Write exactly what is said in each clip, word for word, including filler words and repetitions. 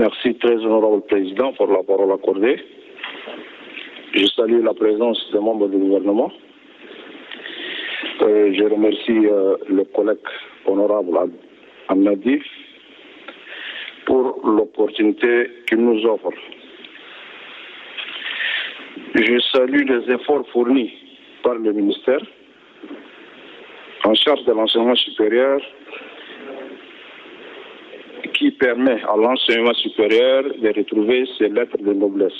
Merci, très honorable président, pour la parole accordée. Je salue la présence des membres du gouvernement. Euh, je remercie euh, le collègue honorable Amadi pour l'opportunité qu'il nous offre. Je salue les efforts fournis par le ministère en charge de l'enseignement supérieur qui permet à l'enseignement supérieur de retrouver ses lettres de noblesse.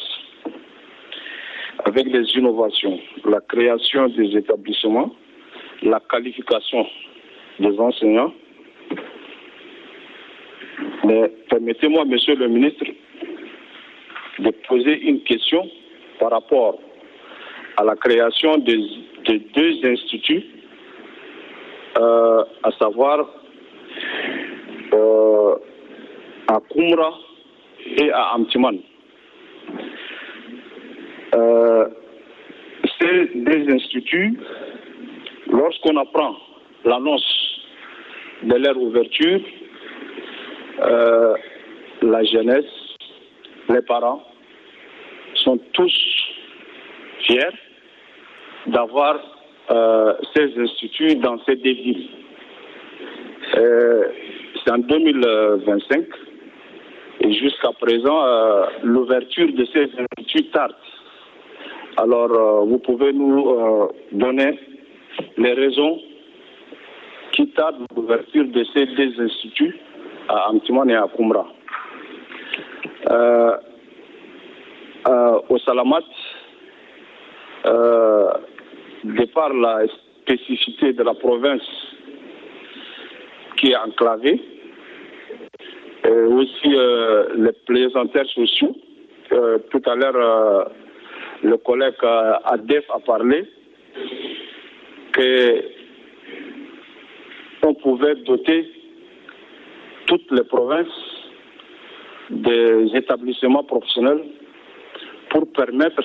Avec les innovations, la création des établissements, la qualification des enseignants. Mais permettez-moi, monsieur le ministre, de poser une question par rapport à la création de, de deux instituts, euh, à savoir euh, à Koumra et à Amtiman. Euh, ces deux instituts, lorsqu'on apprend l'annonce de leur ouverture, euh, la jeunesse, les parents sont tous fiers d'avoir euh, ces instituts dans ces deux villes. Euh, C'est en deux mille vingt-cinq et jusqu'à présent, euh, l'ouverture de ces instituts tarde. Alors, euh, vous pouvez nous euh, donner les raisons qui tardent l'ouverture de ces deux instituts à Amtiman et à Koumra. Euh, euh, au Salamat, euh, de par la spécificité de la province qui est enclavée, et aussi euh, les plaisanteurs sociaux. Euh, tout à l'heure, euh, le collègue euh, Adef a parlé qu'on pouvait doter toutes les provinces des établissements professionnels pour permettre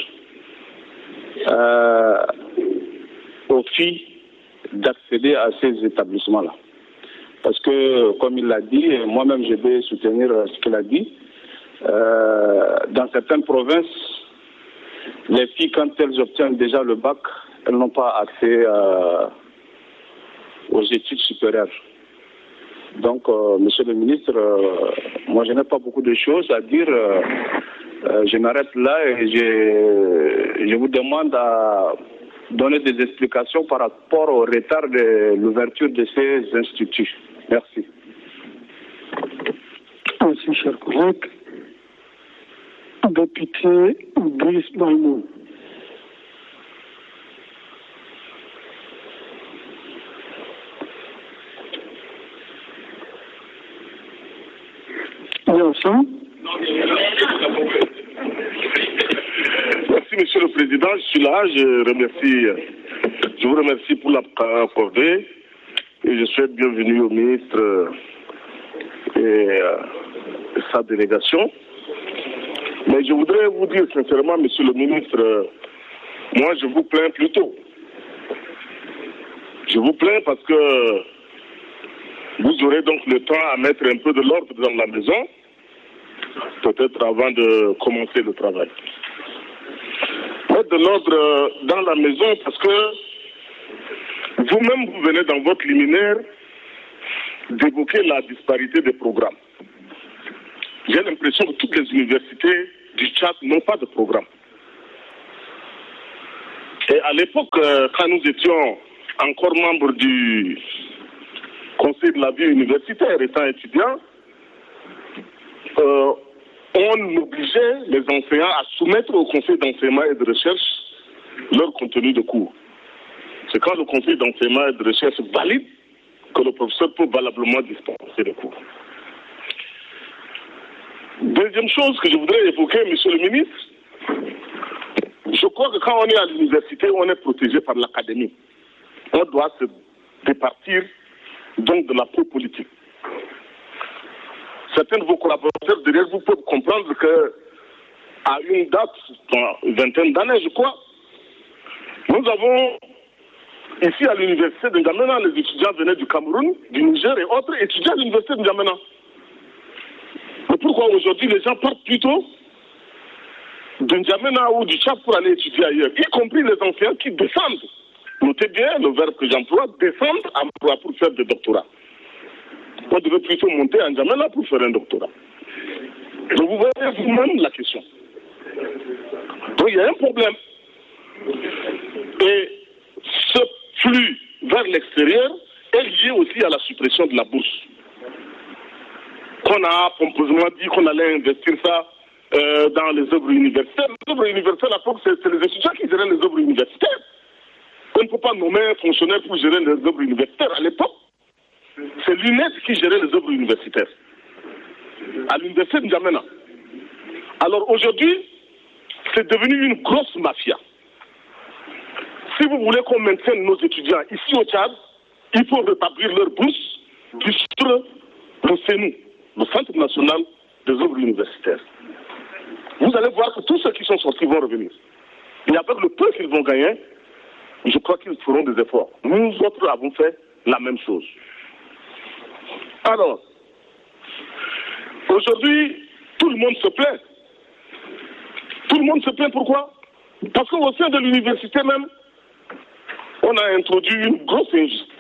euh, aux filles d'accéder à ces établissements-là. Parce que, comme il l'a dit, et moi-même je vais soutenir ce qu'il a dit, euh, dans certaines provinces, les filles, quand elles obtiennent déjà le bac, elles n'ont pas accès euh, aux études supérieures. Donc, euh, monsieur le ministre, euh, moi je n'ai pas beaucoup de choses à dire. Euh, euh, je m'arrête là et je, je vous demande à donner des explications par rapport au retard de l'ouverture de ces instituts. Merci. Merci, cher collègue. Député Brice Balmou. Merci, monsieur le président. Je suis là. Je remercie, je vous remercie pour la accordée et je souhaite bienvenue au ministre et euh, sa délégation. Mais je voudrais vous dire sincèrement, monsieur le ministre, euh, moi je vous plains plutôt. Je vous plains parce que vous aurez donc le temps à mettre un peu de l'ordre dans la maison, peut-être avant de commencer le travail. Mettre de l'ordre dans la maison parce que vous-même, vous venez dans votre liminaire d'évoquer la disparité des programmes. J'ai l'impression que toutes les universités du Tchad n'ont pas de programme. Et à l'époque, quand nous étions encore membres du Conseil de la vie universitaire, étant étudiants, euh, on obligeait les enseignants à soumettre au Conseil d'enseignement et de recherche leur contenu de cours. C'est quand le Conseil d'enseignement et de recherche valide que le professeur peut valablement dispenser le cours. Deuxième chose que je voudrais évoquer, monsieur le ministre, je crois que quand on est à l'université, on est protégé par l'académie. On doit se départir donc de la peau politique. Certains de vos collaborateurs derrière vous peuvent comprendre que à une date, une vingtaine d'années, je crois, nous avons ici à l'université de N'Djamena, les étudiants venaient du Cameroun, du Niger et autres étudiants à l'université de N'Djamena. Le C'est pourquoi aujourd'hui les gens partent plutôt de N'Djamena ou du Tchad pour aller étudier ailleurs, y compris les anciens qui descendent. Notez bien le verbe que j'emploie, descendre à Mboura pour faire des doctorats. On devait plutôt monter à N'Djamena pour faire un doctorat. Donc vous voyez vous-même la question. Donc il y a un problème. Et ce flux vers l'extérieur est lié aussi à la suppression de la bourse. Qu'on a pompeusement dit qu'on allait investir ça euh, dans les œuvres universitaires. Les œuvres universitaires, à l'époque, c'est les étudiants qui géraient les œuvres universitaires. On ne peut pas nommer un fonctionnaire pour gérer les œuvres universitaires. À l'époque, c'est l'U N E D qui gérait les œuvres universitaires. À l'université de N'Djamena. Alors aujourd'hui, c'est devenu une grosse mafia. Si vous voulez qu'on maintienne nos étudiants ici au Tchad, il faut rétablir leur bourse sur le C N U, le Centre national des œuvres universitaires. Vous allez voir que tous ceux qui sont sortis vont revenir. Et avec le peu qu'ils vont gagner, je crois qu'ils feront des efforts. Nous autres avons fait la même chose. Alors, aujourd'hui, tout le monde se plaint. Tout le monde se plaint pourquoi? Parce qu'au sein de l'université même, on a introduit une grosse injustice.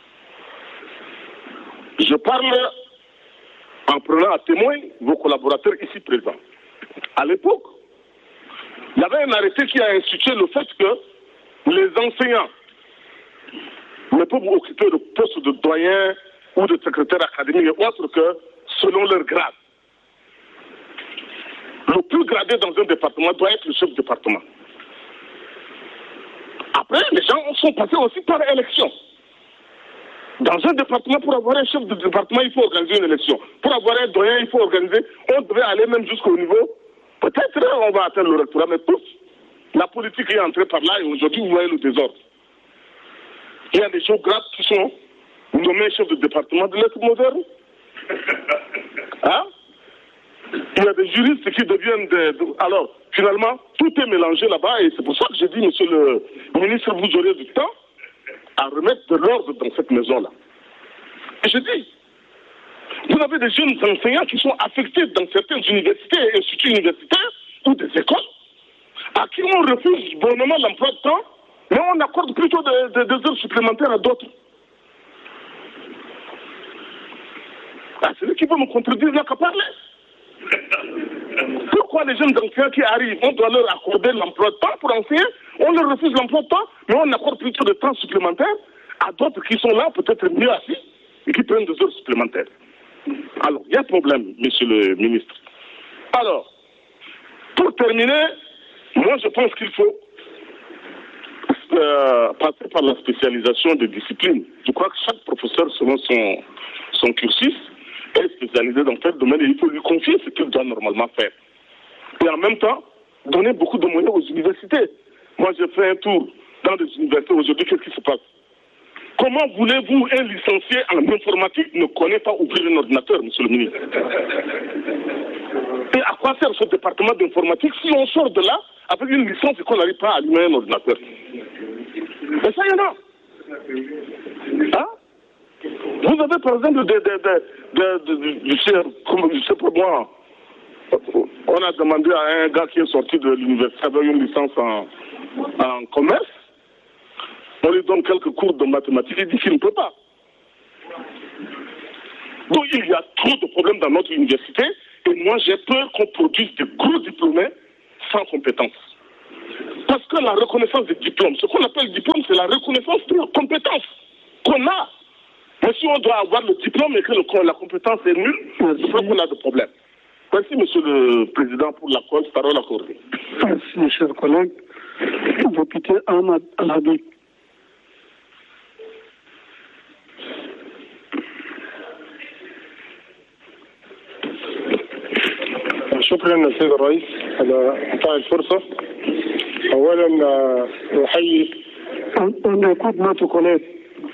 Je parle en prenant à témoin vos collaborateurs ici présents. À l'époque, il y avait un arrêté qui a institué le fait que les enseignants ne peuvent occuper le poste de doyen ou de secrétaire académique et autres que selon leur grade. Le plus gradé dans un département doit être le chef de département. Après, les gens sont passés aussi par élection. Dans un département, pour avoir un chef de département, il faut organiser une élection. Pour avoir un doyen, il faut organiser. On devait aller même jusqu'au niveau. Peut-être on va atteindre le rectorat, mais tous, la politique est entrée par là et aujourd'hui, vous voyez le désordre. Il y a des géographes qui sont nommés chefs de département de lettres modernes. Hein? Il y a des juristes qui deviennent des... Alors, finalement, tout est mélangé là-bas et c'est pour ça que j'ai dit, monsieur le ministre, vous aurez du temps à remettre de l'ordre dans cette maison-là. Et je dis, vous avez des jeunes enseignants qui sont affectés dans certaines universités et instituts universitaires ou des écoles à qui on refuse bonnement l'emploi de temps, mais on accorde plutôt des, des, des heures supplémentaires à d'autres. Ah, c'est lui qui peut me contredire là qu'à parler. Pourquoi les jeunes enseignants qui arrivent, on doit leur accorder l'emploi de temps pour enseigner, on leur refuse l'emploi de temps, mais on accorde plutôt de temps supplémentaire à d'autres qui sont là, peut-être mieux assis, et qui prennent des heures supplémentaires. Alors, il y a un problème, monsieur le ministre. Alors, pour terminer, moi je pense qu'il faut euh, passer par la spécialisation des disciplines. Je crois que chaque professeur, selon son, son cursus, est spécialisé dans tel domaine et il faut lui confier ce qu'il doit normalement faire. Et en même temps, donner beaucoup de moyens aux universités. Moi, j'ai fait un tour dans des universités aujourd'hui, qu'est-ce qui se passe? Comment voulez-vous un licencié en informatique ne connaît pas ouvrir un ordinateur, monsieur le ministre? Et à quoi sert ce département d'informatique si on sort de là avec une licence et qu'on n'arrive pas à allumer un ordinateur? Et ça, il y en a. Hein? Vous avez par exemple des, des, des, des, des, je sais, je sais pas moi, on a demandé à un gars qui est sorti de l'université avec une licence en, en commerce, on lui donne quelques cours de mathématiques, il dit qu'il ne peut pas. Donc il y a trop de problèmes dans notre université et moi j'ai peur qu'on produise de gros diplômés sans compétences. Parce que la reconnaissance des diplômes, ce qu'on appelle diplôme, c'est la reconnaissance de la compétence qu'on a. Mais si on doit avoir le diplôme et que le, la compétence est nulle, je crois qu'on a des problèmes. Merci, monsieur le président, pour la parole accordée. Merci, mes chers collègues. Député Ahmad Al-Habib. شكرا سيد الرئيس على إعطاء الفرصة. أولا أحيي On écoute notre collègue.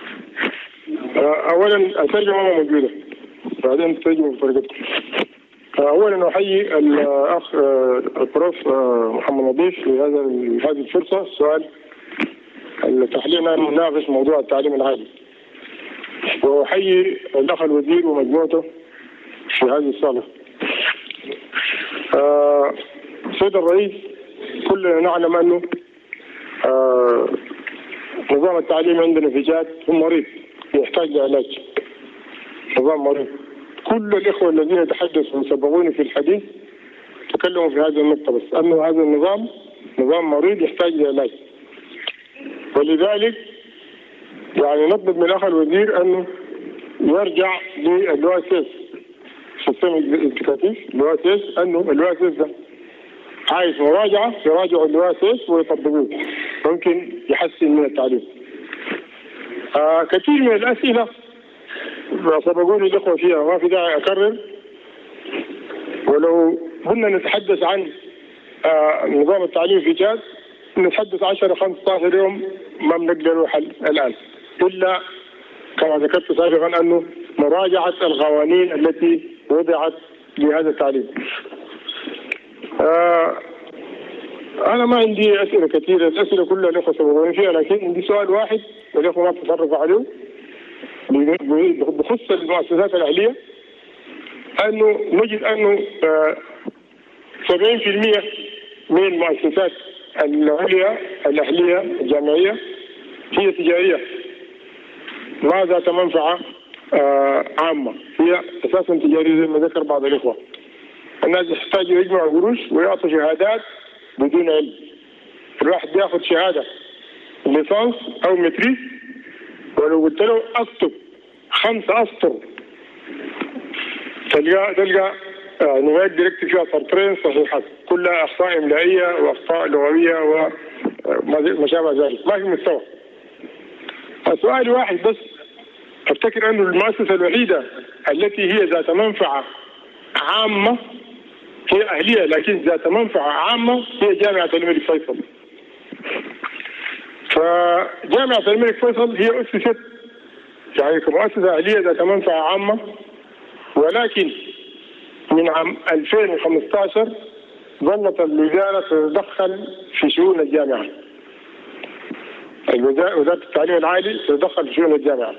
أولا الترجمة موجودة بعدين الترجمة بطريقتكم. أولا أحيي الأخ البروف محمد نظيف لهذا هذه الفرصة. السؤال تخلينا نناقش موضوع التعليم العالي. وأحيي الأخ الوزير ومجموعته في هذه الصالة. آه سيد الرئيس، كلنا نعلم أنه آه نظام التعليم عندنا في جاد هو مريض يحتاج لعلاج. نظام مريض. كل الإخوة الذين تحدثوا وسبقوني في الحديث تكلموا في هذه النقطة، بس أنه هذا النظام نظام مريض يحتاج لعلاج. ولذلك يعني نطلب من الأخ الوزير أنه يرجع للواسيس سيستم الإكتيكاتيف الواسيس، أنه الواسيس ده عايز مراجعة يراجعوا الواسيس ويطبقوه، ممكن يحسن من التعليم. آه كثير من الأسئلة سبقوني الإخوة فيها، ما في داعي أكرر. ولو كنا نتحدث عن آه نظام التعليم في جاد نتحدث عشرة خمسة عشر يوم ما بنقدر له حل الآن، إلا كما ذكرت سابقا أنه مراجعة القوانين التي وضعت لهذا التعليم. آه أنا ما عندي أسئلة كثيرة، الأسئلة كلها الأخوة سبقوني فيها، لكن عندي سؤال واحد والأخوة ما تتصرف عليه بخصوص المؤسسات الأهلية، أنه نجد أنه سبعين في المئة من المؤسسات العليا الأهلية الجامعية هي تجارية ما ذات منفعة عامة، هي أساسا تجارية زي ما ذكر بعض الإخوة. الناس يحتاجوا يجمعوا قروش ويعطوا شهادات بدون علم. الواحد بياخذ شهادة ليسانس أو متريس، ولو قلت له اكتب خمسة اسطر تلقى تلقى يعني ما يقدر يكتب فيها سطرين صحيحات، كلها اخطاء املائيه واخطاء لغويه وما شابه ذلك، ما في مستوى. السؤال واحد بس، افتكر انه المؤسسه الوحيده التي هي ذات منفعه عامه هي اهليه لكن ذات منفعه عامه هي جامعه الملك فيصل. فجامعة الملك فيصل هي أسست يعني كمؤسسة أهلية ذات منفعة عامة، ولكن من عام ألفين وخمسة عشر ظلت الوزارة تتدخل في شؤون الجامعة. وزارة التعليم العالي تتدخل في شؤون الجامعة،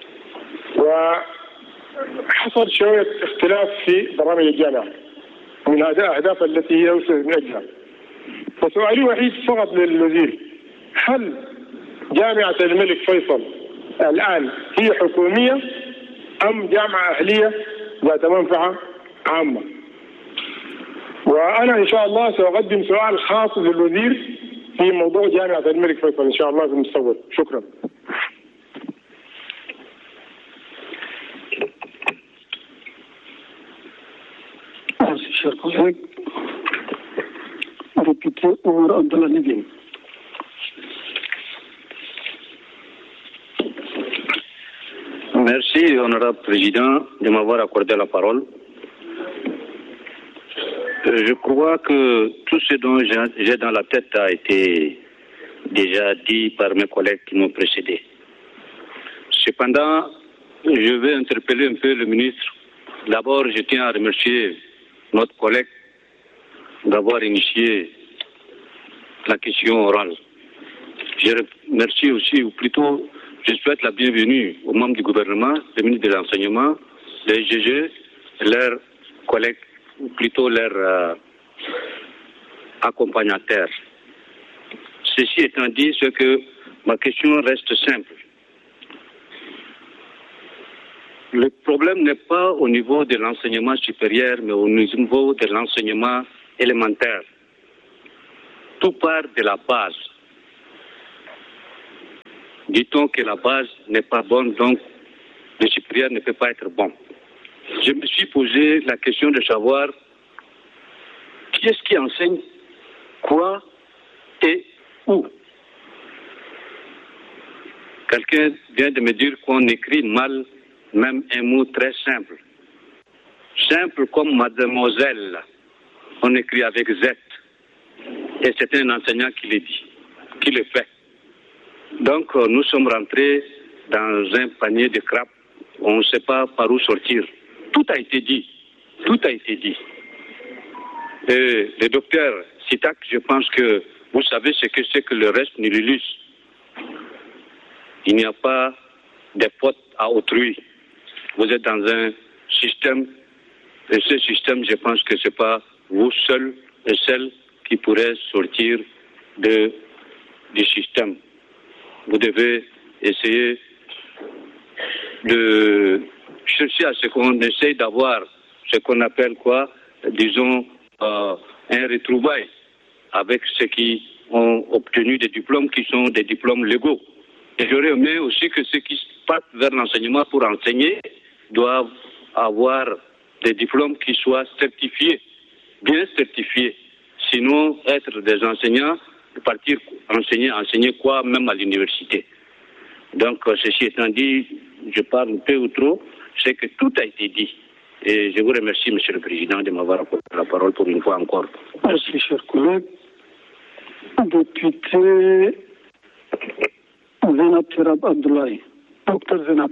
وحصل شوية اختلاف في برامج الجامعة من هذه الأهداف التي هي أسست من أجلها. فسؤالي وحيد فقط للوزير، هل جامعة الملك فيصل الآن هي حكومية أم جامعة أهلية ذات منفعة عامة؟ وأنا إن شاء الله سأقدم سؤال خاص للوزير في موضوع جامعة الملك فيصل إن شاء الله في المستقبل. شكرا. Merci, honorable président, de m'avoir accordé la parole. Je crois que tout ce dont j'ai dans la tête a été déjà dit par mes collègues qui m'ont précédé. Cependant, je vais interpeller un peu le ministre. D'abord, je tiens à remercier notre collègue d'avoir initié la question orale. Je remercie aussi, ou plutôt, je souhaite la bienvenue aux membres du gouvernement, le ministre de l'Enseignement, les G G, leurs collègues, ou plutôt leurs euh, accompagnateurs. Ceci étant dit, ce que ma question reste simple. Le problème n'est pas au niveau de l'enseignement supérieur, mais au niveau de l'enseignement élémentaire. Tout part de la base. Dit-on que la base n'est pas bonne, donc le supérieur ne peut pas être bon. Je me suis posé la question de savoir qui est-ce qui enseigne quoi et où. Quelqu'un vient de me dire qu'on écrit mal même un mot très simple. Simple comme mademoiselle. On écrit avec Z. Et c'est un enseignant qui le dit, qui le fait. Donc nous sommes rentrés dans un panier de crabes. On ne sait pas par où sortir. Tout a été dit. Tout a été dit. Et le docteur Sitak, je pense que vous savez ce que c'est que le reste nihilus. Il n'y a pas de faute à autrui. Vous êtes dans un système, et ce système, je pense que ce n'est pas vous seul et celle qui pourrait sortir de, du système. Vous devez essayer de chercher à ce qu'on essaye d'avoir ce qu'on appelle quoi, disons, euh, un retrouvaille avec ceux qui ont obtenu des diplômes qui sont des diplômes légaux. Et j'aurais aimé aussi que ceux qui partent vers l'enseignement pour enseigner doivent avoir des diplômes qui soient certifiés, bien certifiés. Sinon, être des enseignants, partir enseigner, enseigner quoi, même à l'université. Donc, ceci étant dit, je parle un peu ou trop, c'est que tout a été dit. Et je vous remercie, Monsieur le Président, de m'avoir apporté la parole pour une fois encore. Merci, Merci chers collègues. Député Zainab Cherab Abdoulaye. Docteur Zainab.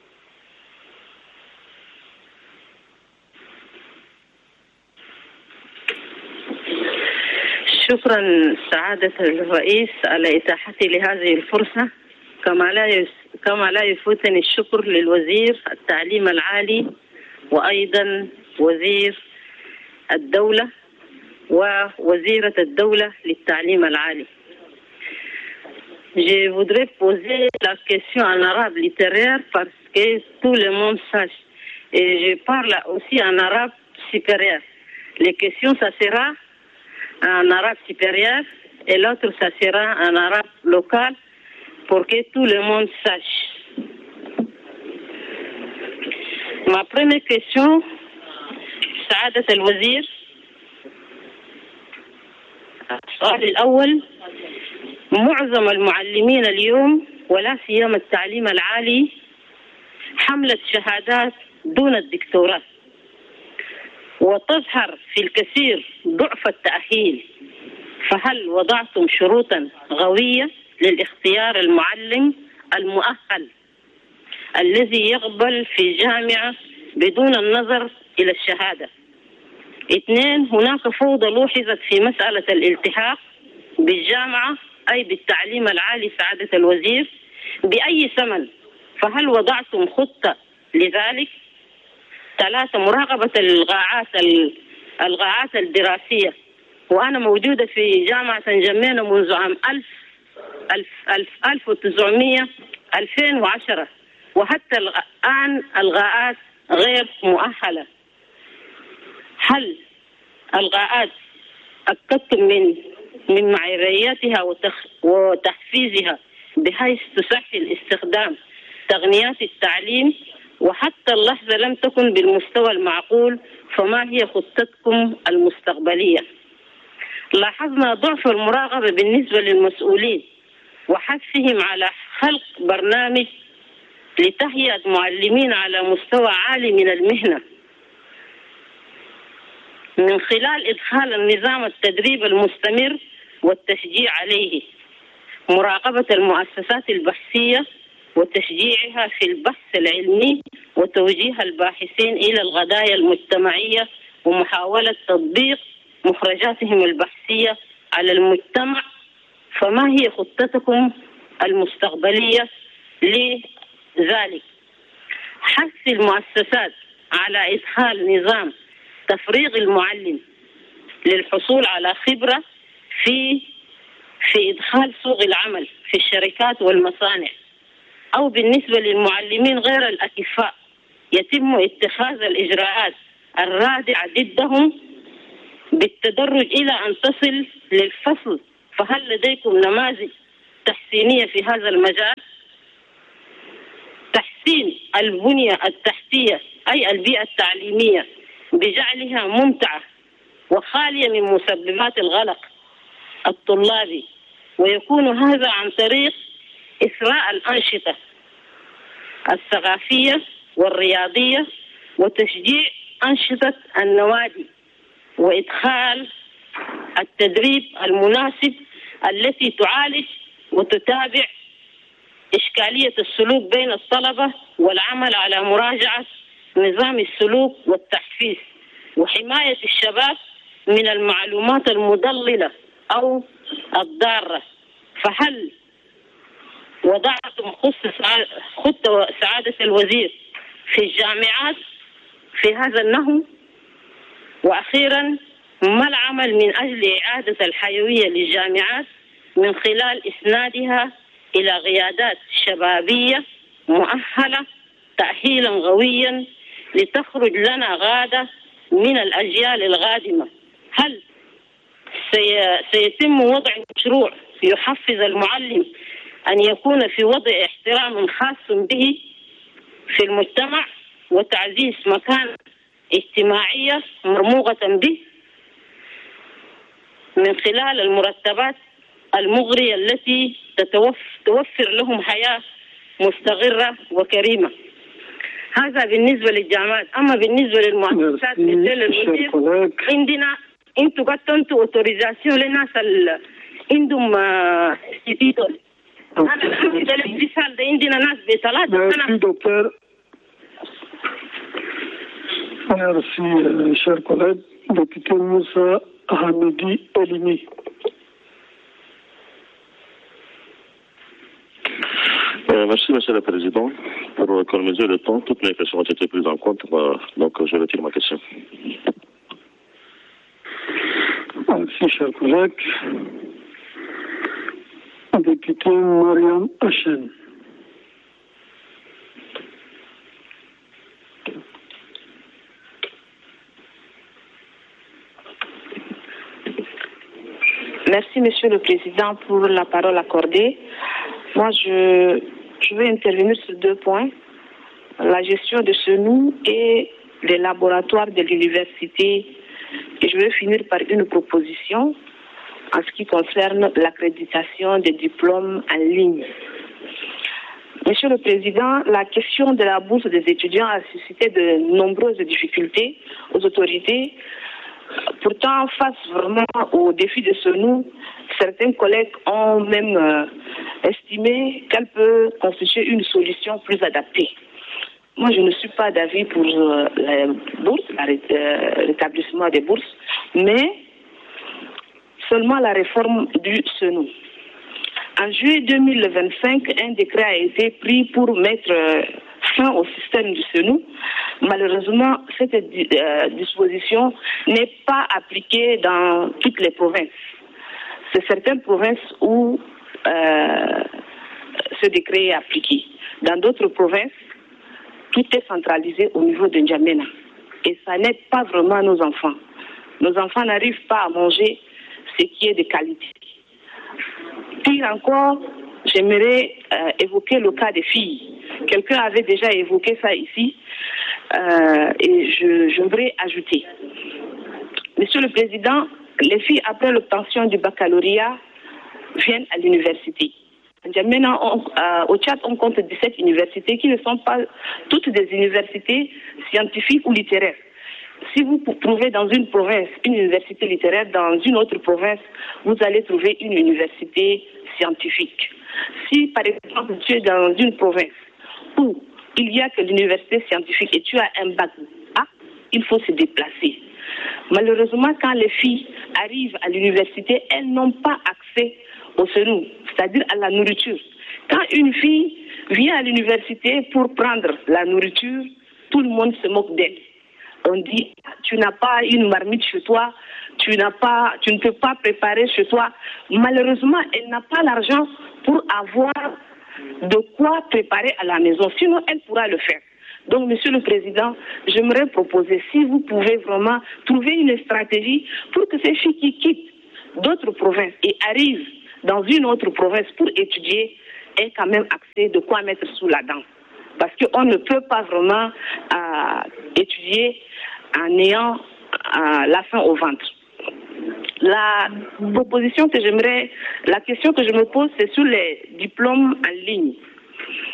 شكرا سعادة الرئيس على إتاحتي لهذه الفرصة. كما لا يس... كما لا يفوتني الشكر للوزير التعليم العالي وأيضا وزير الدولة ووزيرة الدولة للتعليم العالي. Je voudrais poser la question en arabe littéraire parce que tout le monde sache. Et je parle aussi en arabe supérieur. Les questions, ça sera en arabe supérieur et l'autre, ça sera en arabe local pour que tout le monde sache. Ma première question, سعادة الوزير، السؤال الأول: معظم المعلمين اليوم ولا سيما التعليم العالي حملت شهادات دون الدكتوراه، وتظهر في الكثير ضعف التأهيل، فهل وضعتم شروطا قوية للاختيار المعلم المؤهل الذي يقبل في جامعة بدون النظر إلى الشهادة؟ اثنين: هناك فوضى لوحظت في مسألة الالتحاق بالجامعة أي بالتعليم العالي سعادة الوزير، بأي ثمن؟ فهل وضعتم خطة لذلك؟ ثلاثة: مراقبة القاعات القاعات الدراسية، وأنا موجودة في جامعة جمينة منذ عام ألف ألف ألف ألف وتسعمية ألفين وعشرة، وحتى الآن القاعات غير مؤهلة. هل القاعات أكدتم من من معيارياتها وتحفيزها بحيث تسهل استخدام تقنيات التعليم؟ وحتى اللحظة لم تكن بالمستوى المعقول، فما هي خطتكم المستقبلية؟ لاحظنا ضعف المراقبة بالنسبة للمسؤولين وحثهم على خلق برنامج لتهيئة معلمين على مستوى عالي من المهنة من خلال إدخال النظام التدريب المستمر والتشجيع عليه، مراقبة المؤسسات البحثية وتشجيعها في البحث العلمي وتوجيه الباحثين إلى القضايا المجتمعية ومحاولة تطبيق مخرجاتهم البحثية على المجتمع. فما هي خطتكم المستقبلية لذلك؟ حث المؤسسات على إدخال نظام تفريغ المعلم للحصول على خبرة في في إدخال سوق العمل في الشركات والمصانع، أو بالنسبة للمعلمين غير الأكفاء يتم اتخاذ الإجراءات الرادعة ضدهم بالتدرج إلى أن تصل للفصل. فهل لديكم نماذج تحسينية في هذا المجال؟ تحسين البنية التحتية أي البيئة التعليمية بجعلها ممتعة وخالية من مسببات القلق الطلابي، ويكون هذا عن طريق إثراء الأنشطة الثقافية والرياضية وتشجيع أنشطة النوادي وإدخال التدريب المناسب التي تعالج وتتابع إشكالية السلوك بين الطلبة والعمل على مراجعة نظام السلوك والتحفيز وحماية الشباب من المعلومات المضللة أو الضارة. فهل وضعتم خطة سعادة الوزير في الجامعات في هذا النحو؟ وأخيرا، ما العمل من أجل إعادة الحيوية للجامعات من خلال إسنادها إلى قيادات شبابية مؤهلة تأهيلا قويا لتخرج لنا غادة من الأجيال القادمة؟ هل سي... سيتم وضع مشروع يحفز المعلم أن يكون في وضع احترام خاص به في المجتمع وتعزيز مكان اجتماعية مرموقة به من خلال المرتبات المغرية التي توفر لهم حياة مستقرة وكريمة؟ هذا بالنسبة للجامعات. أما بالنسبة للمؤسسات مثل المدير عندنا انتوا قدمتوا اوتوريزاسيون للناس اللي عندهم تيتول. أنا الحمد لله عندنا ناس بثلاثة سنة. دكتور Merci, chers collègues. Député Moussa Hamidi Elimi. Euh, merci, Monsieur le Président. Pour économiser le temps, toutes mes questions ont été prises en compte. Euh, donc, je retire ma question. Merci, chers collègues. Député Mariam Hachen. Merci, Monsieur le Président, pour la parole accordée. Moi, je, je veux intervenir sur deux points. La gestion de Senou et les laboratoires de l'université. Et je veux finir par une proposition en ce qui concerne l'accréditation des diplômes en ligne. Monsieur le Président, la question de la bourse des étudiants a suscité de nombreuses difficultés aux autorités. Pourtant, face vraiment au défi de Senou, certains collègues ont même euh, estimé qu'elle peut constituer une solution plus adaptée. Moi, je ne suis pas d'avis pour euh, les bourses, le rétablissement des bourses, mais seulement la réforme du Senou. En juillet deux mille vingt-cinq, un décret a été pris pour mettre euh, fin au système du Senou. Malheureusement, cette euh, disposition n'est pas appliquée dans toutes les provinces. C'est certaines provinces où euh, ce décret est appliqué. Dans d'autres provinces, tout est centralisé au niveau de N'Djamena. Et ça n'aide pas vraiment nos enfants. Nos enfants n'arrivent pas à manger ce qui est de qualité. Pire encore, j'aimerais euh, évoquer le cas des filles. Quelqu'un avait déjà évoqué ça ici euh, et je, j'aimerais ajouter. Monsieur le Président, les filles après l'obtention du baccalauréat viennent à l'université. Maintenant, on, euh, au Tchad, on compte dix-sept universités qui ne sont pas toutes des universités scientifiques ou littéraires. Si vous trouvez dans une province une université littéraire, dans une autre province, vous allez trouver une université scientifique. Si, par exemple, tu es dans une province où il n'y a que l'université scientifique et tu as un bac A, il faut se déplacer. Malheureusement, quand les filles arrivent à l'université, elles n'ont pas accès au Senou, c'est-à-dire à la nourriture. Quand une fille vient à l'université pour prendre la nourriture, tout le monde se moque d'elle. On dit, tu n'as pas une marmite chez toi, tu n'as pas, tu ne peux pas préparer chez toi. Malheureusement, elle n'a pas l'argent pour avoir de quoi préparer à la maison. Sinon, elle pourra le faire. Donc, Monsieur le Président, j'aimerais proposer, si vous pouvez vraiment trouver une stratégie pour que ces filles qui quittent d'autres provinces et arrivent dans une autre province pour étudier aient quand même accès de quoi mettre sous la dent. Parce qu'on ne peut pas vraiment euh, étudier en ayant euh, la faim au ventre. La proposition que j'aimerais, la question que je me pose, c'est sur les diplômes en ligne.